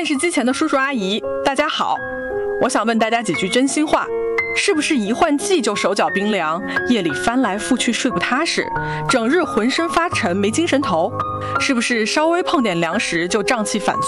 视机前的叔叔阿姨，大家好，我想问大家几句真心话。是不是一换季就手脚冰凉，夜里翻来覆去睡不踏实，整日浑身发沉没精神头？是不是稍微碰点凉食就胀气反